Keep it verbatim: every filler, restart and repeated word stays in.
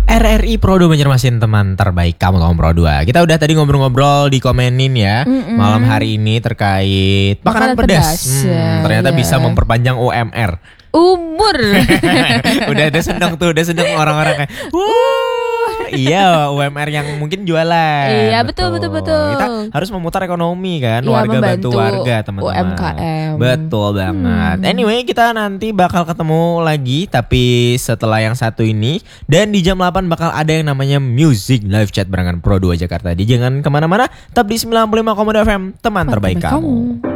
R R I Pro dua Banjarmasin, teman terbaik kamu kaum Pro dua. Kita udah tadi ngobrol-ngobrol di komenin ya Mm-mm. malam hari ini terkait makanan, makanan pedas. pedas. Hmm, ya, ternyata yeah. bisa memperpanjang U M R. Umur. udah udah seneng tuh, udah seneng orang-orang kayak wuh, iya U M R yang mungkin jualan. Iya betul betul betul. Kita harus memutar ekonomi kan, iya, warga bantu warga teman-teman. U M K M. Betul banget. Hmm. Anyway, kita nanti bakal ketemu lagi tapi setelah yang satu ini, dan di jam delapan bakal ada yang namanya Music Live Chat barengan Pro dua Jakarta. Jadi jangan kemana-mana, tetap di sembilan puluh lima koma dua F M, teman terbaik kamu. kamu.